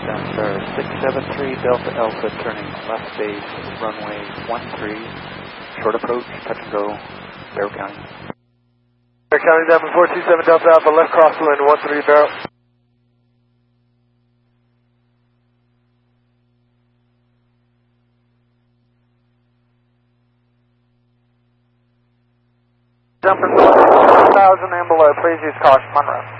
Star 673 Delta Alpha, turning left base, runway 13, short approach, touch and go, Barrow County. Barrow County, Diamond 427 Delta Alpha, left crosswind, 13 Barrow. Jumping 1,000 and below, please use caution, Monroe.